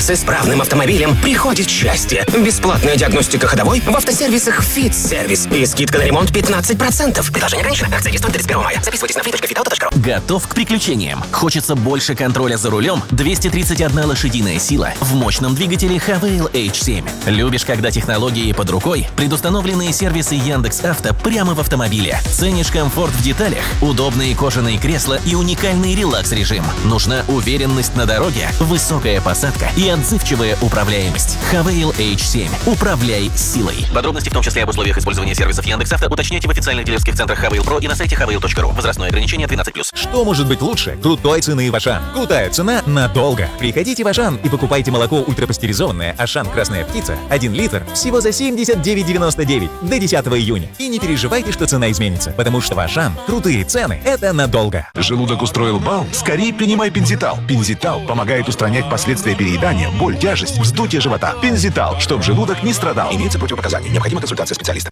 С исправным автомобилем приходит счастье. Бесплатная диагностика ходовой в автосервисах «Фит-сервис». И скидка на ремонт 15%. Предложение ограничено. Акция действует 31 мая. Записывайтесь на fit.fitauto.ru. Готов к приключениям? Хочется больше контроля за рулем? 231 лошадиная сила в мощном двигателе Havail H7. Любишь, когда технологии под рукой? Предустановленные сервисы Яндекс.Авто прямо в автомобиле. Ценишь комфорт в деталях? Удобные кожаные кресла и уникальный релакс-режим. Нужна уверенность на дороге, высокая посадка и отзывчивая управляемость. Havail H7. Управляй силой. Подробности, в том числе об условиях использования сервисов Яндекс.Авто, уточняйте в официальных дилерских центрах Havail Pro и на сайте havail.ru. Возрастное ограничение 12+. Что может быть лучше крутой цены в Ашан? Крутая цена надолго. Приходите в Ашан и покупайте молоко ультрапастеризованное Ашан Красная Птица 1 литр всего за 79,99 до 10 июня. И не переживайте, что цена изменится, потому что в Ашан крутые цены – это надолго. Желудок устроил бал? Скорее принимай Пензитал. Пензитал помогает устранять последствия переедания, боль, тяжесть, вздутие живота. Пензитал, чтобы желудок не страдал. Имеются противопоказания. Необходима консультация специалиста.